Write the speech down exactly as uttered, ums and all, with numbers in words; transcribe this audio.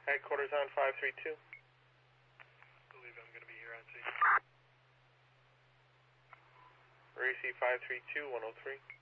Headquarters on five three two. Believe I'm going to be here on scene. R A C five three two, one oh three.